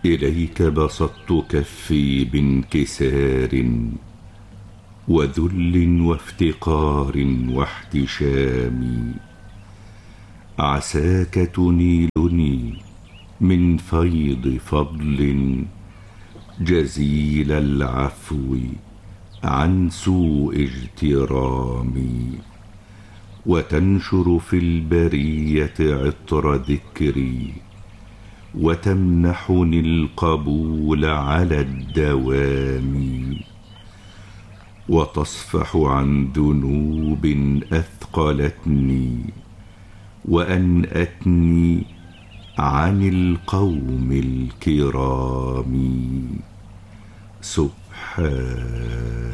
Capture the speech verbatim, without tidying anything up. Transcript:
إليك بسطت كفي بانكسار وذل وافتقار واحتشام، عساك تنيلني من فيض فضل جزيل العفو عن سوء اجترامي، وتنشر في البرية عطر ذكري وتمنحني القبول على الدوام، وتصفح عن ذنوب أثقلتني وأنأتني عن القوم الكرام. سبحان